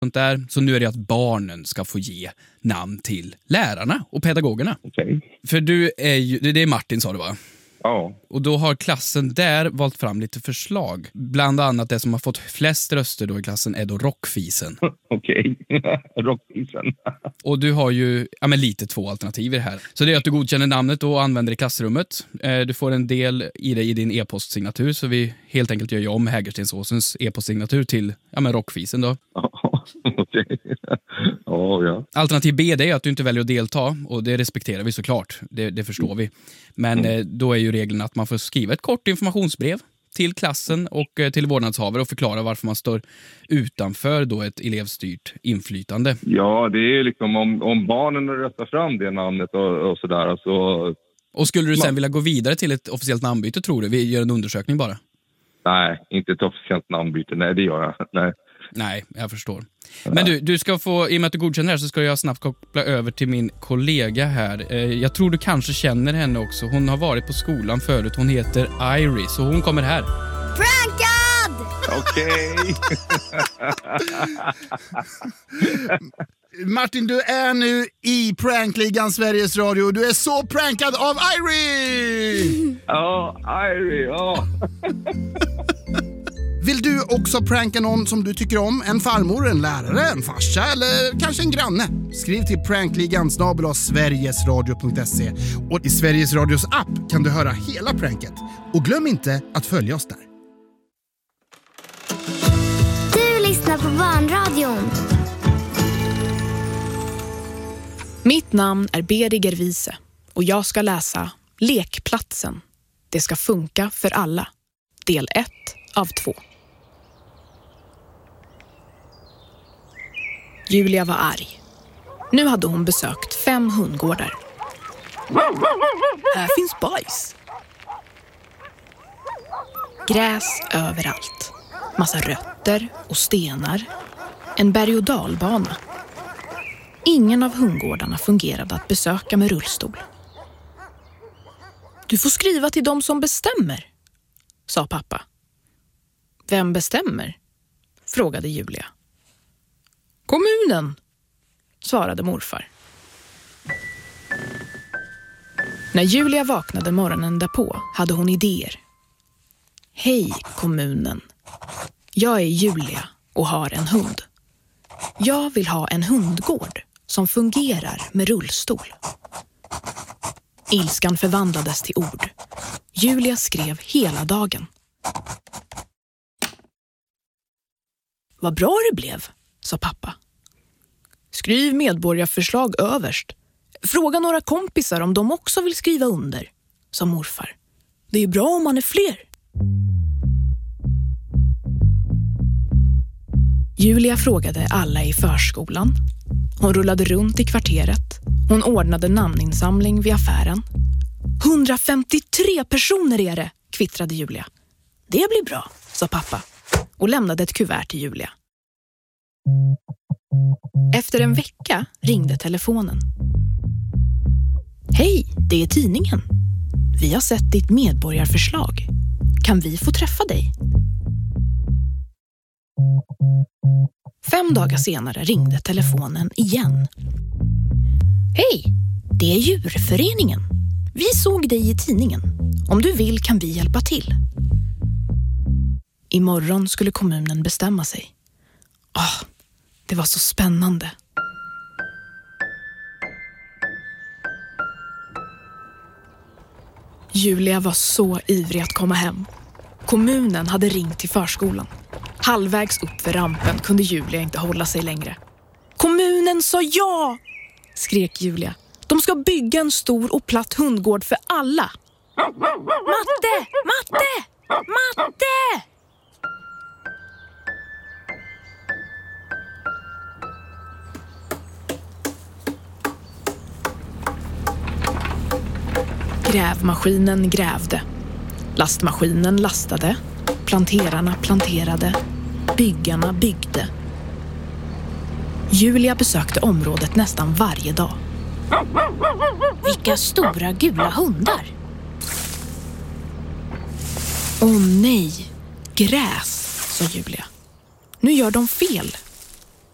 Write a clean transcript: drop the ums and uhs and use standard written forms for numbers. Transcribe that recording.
sånt där. Så nu är det att barnen ska få ge namn till lärarna och pedagogerna. Okej. För du är ju, det är Martin sa du va? Ja. Och då har klassen där valt fram lite förslag. Bland annat det som har fått flest röster då i klassen är då Rockfisen. Okej. Rockfisen. Och du har ju lite två alternativ i det här. Så det är att du godkänner namnet och använder det i klassrummet. Du får en del i det i din e-postsignatur. Så vi helt enkelt gör om Hägerstensåsens e-postsignatur till Rockfisen då. Okej. Ja. Alternativ B det är att du inte väljer att delta. Och det respekterar vi såklart. Det förstår vi. Men då är ju reglerna att man får skriva ett kort informationsbrev till klassen och till vårdnadshavare och förklara varför man står utanför då ett elevstyrt inflytande. Ja, det är liksom om barnen röstar fram det namnet och sådär. Alltså... Och skulle du sen vilja gå vidare till ett officiellt namnbyte tror du? Vi gör en undersökning bara. Nej, inte ett officiellt namnbyte. Nej, det gör jag. Nej, jag förstår. Men du ska få, i och med att du godkänner det här så ska jag snabbt koppla över till min kollega här. Jag tror du kanske känner henne också. Hon har varit på skolan förut. Hon heter Iris och hon kommer här. Prankad! Okej. Martin, du är nu i Prankligan Sveriges Radio. Du är så prankad av Iris! Ja, Iris, ja. Vill du också pranka någon som du tycker om? En farmor, en lärare, en farsa eller kanske en granne? Skriv till prankligan@sverigesradio.se. Och i Sveriges Radios app kan du höra hela pranket. Och glöm inte att följa oss där. Du lyssnar på Barnradion. Mitt namn är Beriger Wiese och jag ska läsa Lekplatsen. Det ska funka för alla. Del 1 av 2. Julia var arg. Nu hade hon besökt 5 hundgårdar. Här finns bajs. Gräs överallt. Massa rötter och stenar. En berg- och dalbana. Ingen av hundgårdarna fungerade att besöka med rullstol. Du får skriva till dem som bestämmer, sa pappa. Vem bestämmer? Frågade Julia. Kommunen, svarade morfar. När Julia vaknade morgonen därpå hade hon idéer. Hej kommunen. Jag är Julia och har en hund. Jag vill ha en hundgård som fungerar med rullstol. Ilskan förvandlades till ord. Julia skrev hela dagen. Vad bra det blev, sa pappa. Skriv medborgarförslag överst. Fråga några kompisar om de också vill skriva under, sa morfar. Det är bra om man är fler. Julia frågade alla i förskolan. Hon rullade runt i kvarteret. Hon ordnade namninsamling vid affären. 153 personer är det, kvittrade Julia. Det blir bra, sa pappa och lämnade ett kuvert till Julia. Efter en vecka ringde telefonen. Hej, det är tidningen. Vi har sett ditt medborgarförslag. Kan vi få träffa dig? 5 dagar senare ringde telefonen igen. Hej, det är djurföreningen. Vi såg dig i tidningen. Om du vill kan vi hjälpa till. Imorgon skulle kommunen bestämma sig. Det var så spännande. Julia var så ivrig att komma hem. Kommunen hade ringt till förskolan. Halvvägs upp för rampen kunde Julia inte hålla sig längre. Kommunen sa ja, skrek Julia. De ska bygga en stor och platt hundgård för alla. Matte! Matte! Matte! Grävmaskinen grävde. Lastmaskinen lastade. Planterarna planterade. Byggarna byggde. Julia besökte området nästan varje dag. Vilka stora gula hundar! Åh nej, gräs, sa Julia. Nu gör de fel.